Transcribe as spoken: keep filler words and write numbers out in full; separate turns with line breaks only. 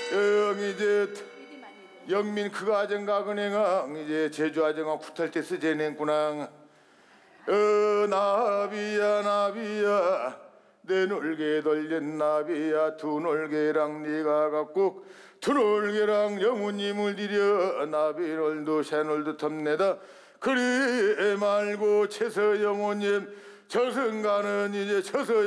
영 이제 영민 그가 아정가 그네강 이제 제주 아정가 구탈 때 쓰제낸구나. 어 나비야 나비야 내 놀개 돌린 나비야 두 놀개랑 네가 갖고 두 놀개랑 영우님을 들여 나비놀도 새놀도 텀내다 그리 말고 채서 영우님 저승가는 이제 처서